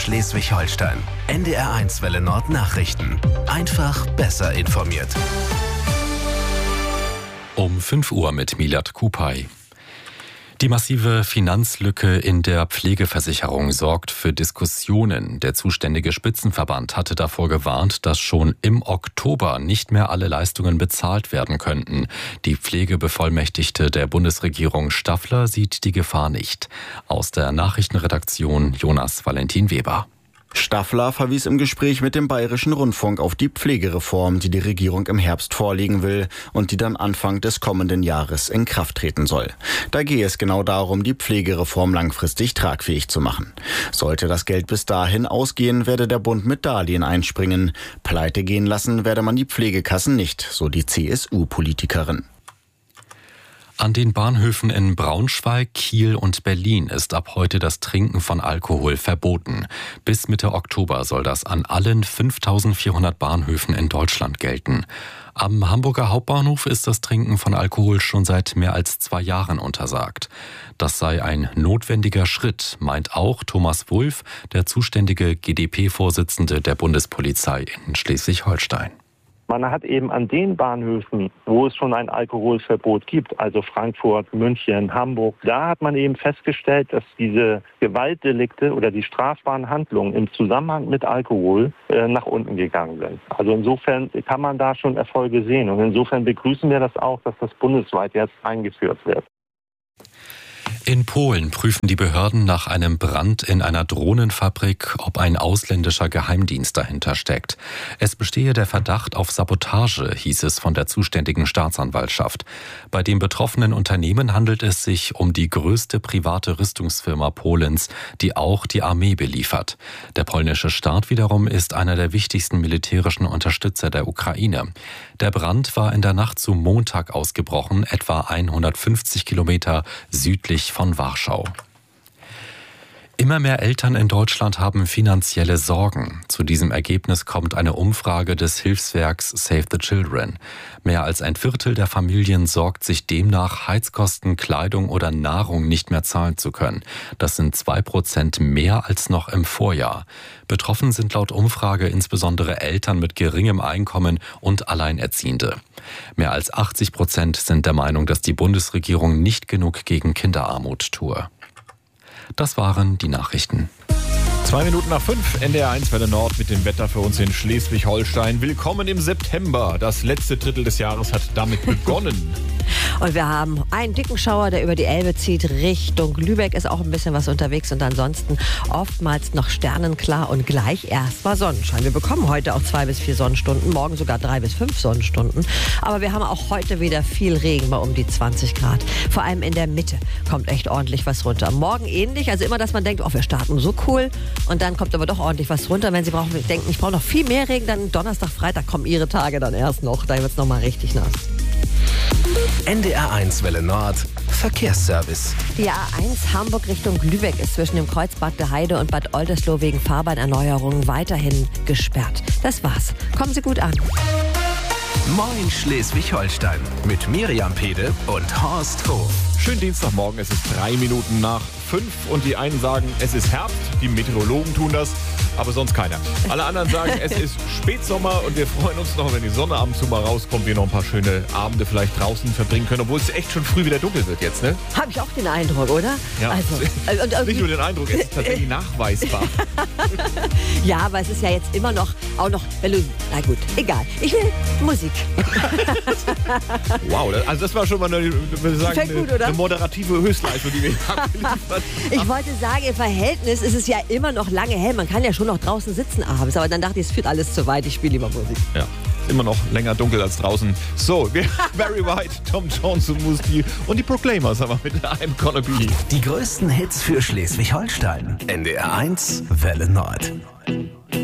Schleswig-Holstein. NDR1 Welle Nord Nachrichten. Einfach besser informiert. Um 5 Uhr mit Milad Kupay. Die massive Finanzlücke in der Pflegeversicherung sorgt für Diskussionen. Der zuständige Spitzenverband hatte davor gewarnt, dass schon im Oktober nicht mehr alle Leistungen bezahlt werden könnten. Die Pflegebevollmächtigte der Bundesregierung Staffler sieht die Gefahr nicht. Aus der Nachrichtenredaktion Jonas Valentin Weber. Staffler verwies im Gespräch mit dem Bayerischen Rundfunk auf die Pflegereform, die die Regierung im Herbst vorlegen will und die dann Anfang des kommenden Jahres in Kraft treten soll. Da gehe es genau darum, die Pflegereform langfristig tragfähig zu machen. Sollte das Geld bis dahin ausgehen, werde der Bund mit Darlehen einspringen. Pleite gehen lassen werde man die Pflegekassen nicht, so die CSU-Politikerin. An den Bahnhöfen in Braunschweig, Kiel und Berlin ist ab heute das Trinken von Alkohol verboten. Bis Mitte Oktober soll das an allen 5.400 Bahnhöfen in Deutschland gelten. Am Hamburger Hauptbahnhof ist das Trinken von Alkohol schon seit mehr als 2 Jahren untersagt. Das sei ein notwendiger Schritt, meint auch Thomas Wulff, der zuständige GdP-Vorsitzende der Bundespolizei in Schleswig-Holstein. Man hat eben an den Bahnhöfen, wo es schon ein Alkoholverbot gibt, also Frankfurt, München, Hamburg, da hat man eben festgestellt, dass diese Gewaltdelikte oder die strafbaren Handlungen im Zusammenhang mit Alkohol nach unten gegangen sind. Also insofern kann man da schon Erfolge sehen und insofern begrüßen wir das auch, dass das bundesweit jetzt eingeführt wird. In Polen prüfen die Behörden nach einem Brand in einer Drohnenfabrik, ob ein ausländischer Geheimdienst dahinter steckt. Es bestehe der Verdacht auf Sabotage, hieß es von der zuständigen Staatsanwaltschaft. Bei dem betroffenen Unternehmen handelt es sich um die größte private Rüstungsfirma Polens, die auch die Armee beliefert. Der polnische Staat wiederum ist einer der wichtigsten militärischen Unterstützer der Ukraine. Der Brand war in der Nacht zum Montag ausgebrochen, etwa 150 Kilometer südlich von Warschau. Immer mehr Eltern in Deutschland haben finanzielle Sorgen. Zu diesem Ergebnis kommt eine Umfrage des Hilfswerks Save the Children. Mehr als ein Viertel der Familien sorgt sich demnach, Heizkosten, Kleidung oder Nahrung nicht mehr zahlen zu können. Das sind 2% mehr als noch im Vorjahr. Betroffen sind laut Umfrage insbesondere Eltern mit geringem Einkommen und Alleinerziehende. Mehr als 80% sind der Meinung, dass die Bundesregierung nicht genug gegen Kinderarmut tue. Das waren die Nachrichten. 5:02, NDR1 Welle Nord mit dem Wetter für uns in Schleswig-Holstein. Willkommen im September. Das letzte Drittel des Jahres hat damit begonnen. Und wir haben einen dicken Schauer, der über die Elbe zieht, Richtung Lübeck ist auch ein bisschen was unterwegs und ansonsten oftmals noch sternenklar und gleich erstmal Sonnenschein. Wir bekommen heute auch 2 bis 4 Sonnenstunden, morgen sogar 3 bis 5 Sonnenstunden. Aber wir haben auch heute wieder viel Regen bei um die 20 Grad. Vor allem in der Mitte kommt echt ordentlich was runter. Morgen ähnlich, also immer, dass man denkt, oh, wir starten so cool und dann kommt aber doch ordentlich was runter. Wenn Sie denken, ich brauche noch viel mehr Regen, dann Donnerstag, Freitag kommen Ihre Tage dann erst noch. Da wird es nochmal richtig nass. NDR1 Welle Nord Verkehrsservice. Die A1 Hamburg Richtung Lübeck ist zwischen dem Kreuz Bad der Heide und Bad Oldesloe wegen Fahrbahnerneuerungen weiterhin gesperrt. Das war's. Kommen Sie gut an. Moin Schleswig-Holstein mit Miriam Pede und Horst Hof. Schönen Dienstagmorgen, es ist 3 Minuten nach 5 und die einen sagen, es ist Herbst, die Meteorologen tun das, aber sonst keiner. Alle anderen sagen, es ist Spätsommer und wir freuen uns noch, wenn die Sonne ab und zu mal rauskommt, wir noch ein paar schöne Abende vielleicht draußen verbringen können, obwohl es echt schon früh wieder dunkel wird jetzt, ne? Habe ich auch den Eindruck, oder? Ja, nicht nur den Eindruck, es ist tatsächlich nachweisbar. Ja, aber es ist ja jetzt immer noch, wenn du, na gut, egal. Ich will Musik. Wow, also das war schon mal eine moderative Höchstleistung, die wir haben. Ich wollte sagen, im Verhältnis ist es ja immer noch lange hell. Man kann ja schon noch draußen sitzen abends, aber dann dachte ich, es führt alles zu weit. Ich spiele lieber Musik. Ja, immer noch länger dunkel als draußen. So, Barry White, Tom Jones und Musti und die Proclaimers haben wir mit I'm Gonna Be. Die größten Hits für Schleswig-Holstein. NDR1 Welle Nord.